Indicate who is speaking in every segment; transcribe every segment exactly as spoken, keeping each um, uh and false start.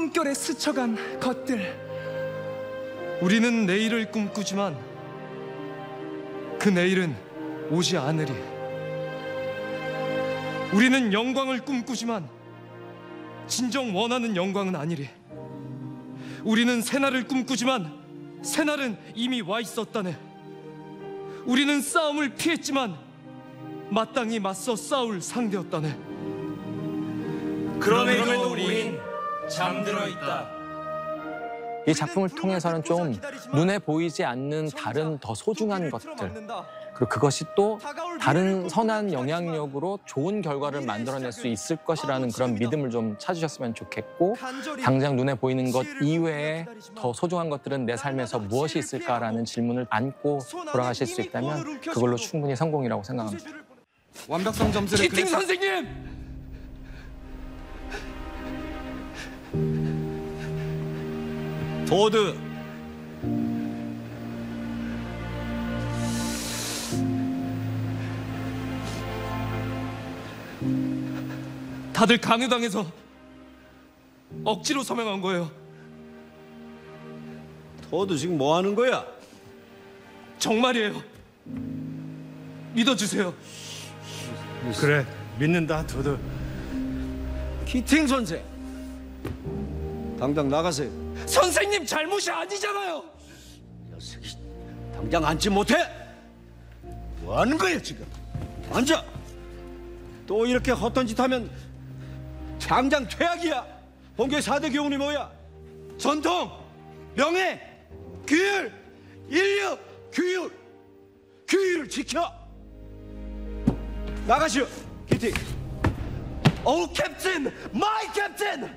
Speaker 1: 숨결에 스쳐간 것들.
Speaker 2: 우리는 내일을 꿈꾸지만 그 내일은 오지 않으리. 우리는 영광을 꿈꾸지만 진정 원하는 영광은 아니리. 우리는 새날을 꿈꾸지만 새날은 이미 와 있었다네. 우리는 싸움을 피했지만 마땅히 맞서 싸울 상대였다네.
Speaker 3: 그럼에도 우린 잠들어 있다.
Speaker 4: 이 작품을 통해서는 좀 눈에 보이지 않는 다른 더 소중한 것들, 그리고 그것이 또 다른 선한 영향력으로 좋은 결과를 만들어낼 수 있을 것이라는 그런 믿음을 좀 찾으셨으면 좋겠고, 당장 눈에 보이는 것 이외에 더 소중한 것들은 내 삶에서 무엇이 있을까라는 질문을 안고 돌아가실 수 있다면 그걸로 충분히 성공이라고 생각합니다.
Speaker 2: 완벽성 점수를
Speaker 1: 기팅 선생님!
Speaker 3: 도드.
Speaker 2: 다들 강요당해서 억지로 서명한 거예요.
Speaker 3: 도드 지금 뭐 하는 거야?
Speaker 2: 정말이에요. 믿어주세요.
Speaker 5: 그래, 믿는다, 도드.
Speaker 3: 키팅 선생, 당장 나가세요.
Speaker 2: 선생님 잘못이 아니잖아요.
Speaker 3: 녀석이 당장 앉지 못해? 뭐 하는 거야 지금? 앉아. 또 이렇게 헛된 짓 하면 당장 퇴학이야. 본교의 사 대 교훈이 뭐야? 전통, 명예, 규율, 인류, 규율. 규율을 지켜. 나가시오, 키팅.
Speaker 2: 오 캡틴! 마이 캡틴!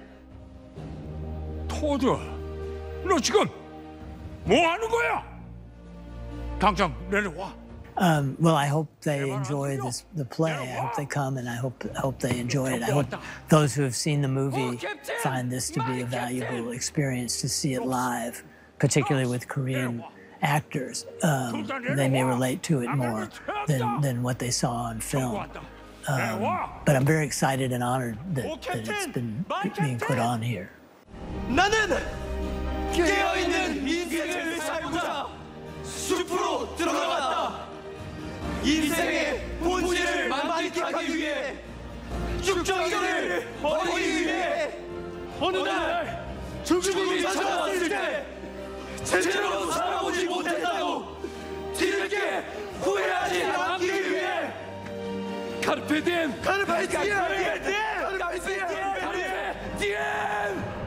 Speaker 5: 도드, 너 지금 뭐 하는 거야? 당장 내려와.
Speaker 6: Um, well, I hope they enjoy this, the play. I hope they come, and I hope I hope they enjoy it. I hope those who have seen the movie find this to be a valuable experience to see it live, particularly with Korean actors. Um, they may relate to it more than, than what they saw on film. Um, but I'm very excited and honored that, that it's been being put on here.
Speaker 2: 나는 깨어있는 인생을 살고자 숲으로 들어갔다. 인생의 본질을 만끽하기 위해 쭉정이를 버리기 위해 어느 날 죽음이 찾아왔을 때 제대로 살아보지 못했다고 뒤늦게 후회하지 않기 위해 카르페 디엠! 카르페 디엠! 카르페 디엠! 카르페 디엠!